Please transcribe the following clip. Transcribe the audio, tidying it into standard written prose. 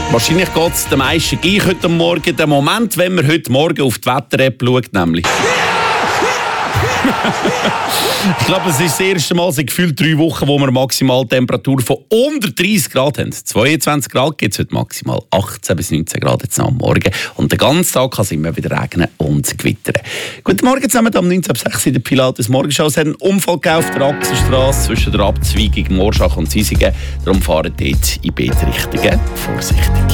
Wahrscheinlich geht es den meisten gleich heute Morgen. Der Moment, wenn man heute Morgen auf die Wetter-App schaut, nämlich. Ich glaube, es ist das erste Mal seit gefühlt 3 Wochen, wo wir Maximaltemperatur von unter 30 Grad haben. 22 Grad gibt es heute maximal, 18 bis 19 Grad jetzt am Morgen. Und den ganzen Tag kann es immer wieder regnen und gewittern. Guten Morgen zusammen, am 19.06 in der Pilatus Morgenschau. Es hat einen Unfall auf der Achsenstrasse zwischen der Abzweigung Morschach und Sisingen. Darum fahren dort in beide Richtungen vorsichtig.